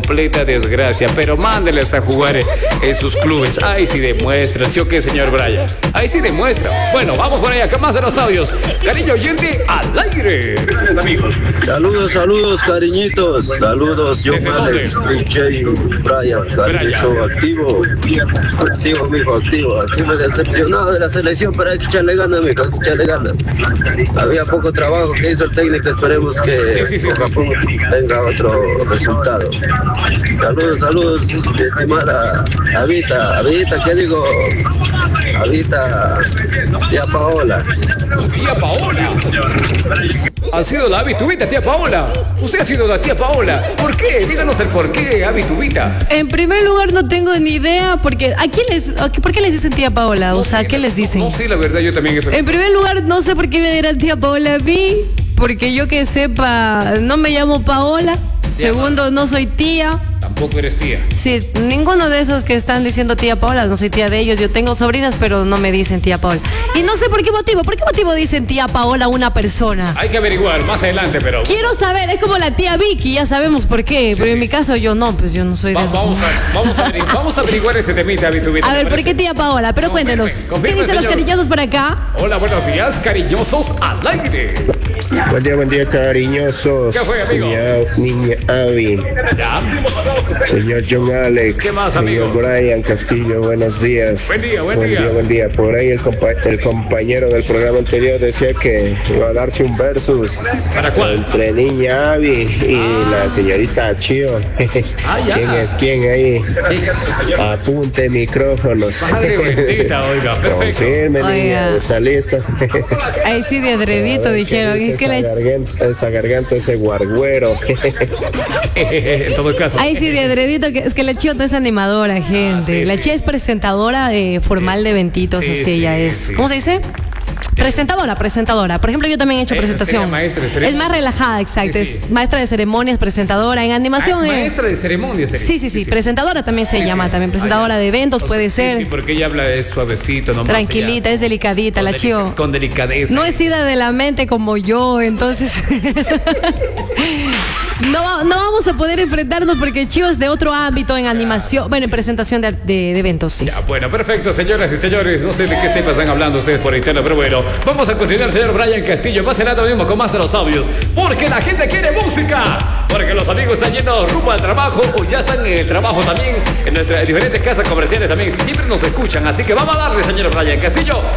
completa desgracia, pero mándeles a jugar en sus clubes. Ahí sí demuestra, ¿sí o qué, señor Brian? Ahí sí demuestra. Bueno, vamos por allá, acá más de los audios. Cariño oyente al aire. Saludos, cariñitos. Saludos, John Alex, DJ Brian, Cariño Show activo. Activo, mijo, activo. Aquí me he decepcionado de la selección, pero hay que echarle ganas, mijo, hay que echarle ganas. Había poco trabajo que hizo el técnico, esperemos que poco a poco tenga otro resultado. Saludos, mi estimada Avita, ¿qué digo? Avita, tía Paola. Tía Paola. Ha sido la Avitubita, tía Paola. Usted ha sido la tía Paola. ¿Por qué? Díganos el por qué, Avitubita. En primer lugar, no tengo ni idea, porque ¿por qué les dicen tía Paola? O sea, ¿qué les dicen? No sé, la verdad, yo también eso. En primer lugar, no sé por qué me dirán tía Paola a mí, porque yo que sepa, no me llamo Paola. Segundo, no soy tía. Tampoco eres tía. Sí, ninguno de esos que están diciendo tía Paola, no soy tía de ellos. Yo tengo sobrinas, pero no me dicen tía Paola. Y no sé por qué motivo dicen tía Paola a una persona. Hay que averiguar más adelante, pero... Quiero saber, es como la tía Vicky, ya sabemos por qué. Pero en mi caso yo no, pues yo no soy de esos. Vamos a averiguar ese temita, Avitubita. A ver, ¿por qué tía Paola? Pero cuéntenos, ¿qué dicen los cariñosos por acá? Hola, buenos días, cariñosos al aire. Buen día, cariñosos. ¿Qué fue, amigo? Niña Avi. Ya. Señor John Alex. ¿Qué más, señor amigo? Brian Castillo, buenos días. Buen día. Por ahí el compañero del programa anterior decía que iba a darse un versus. ¿Para cuál? Entre Niña Avi y la señorita Chio. Ya. ¿Quién es quién ahí? Apunte micrófonos. Madre bendita, oiga, perfecto. Confirme, niña, Oiga. ¿está listo? Ahí sí de adredito dijeron. Es que esa garganta, ese guarguero. En todo caso. Ahí sí de adredito, es que la Chio no es animadora, gente. sí, La sí. Chio es presentadora formal de eventitos, Sí, así sí, ella es. sí. ¿Cómo se dice? Presentadora. Por ejemplo, yo también he hecho Ella presentación. sería maestra de ceremonias. Es más relajada, exacto. Sí, sí. Es maestra de ceremonias, presentadora. En animación. Maestra de ceremonias. Sí. Presentadora también se llama. También presentadora de eventos, puede ser. Sí, porque ella habla de suavecito, nomás. Tranquilita, es delicadita, la Chio. Con delicadeza. No es ida de la mente como yo, entonces no vamos a poder enfrentarnos porque Chio es de otro ámbito en animación, bueno, en presentación de eventos, sí. Ya, bueno, perfecto, señoras y señores. No sé de qué temas están hablando ustedes por interno, pero bueno, vamos a continuar, señor Brian Castillo. Más adelante mismo con más de los audios. Porque la gente quiere música. Porque los amigos están yendo rumbo al trabajo o ya están en el trabajo también. En nuestras diferentes casas comerciales también siempre nos escuchan. Así que vamos a darle, señor Brian Castillo.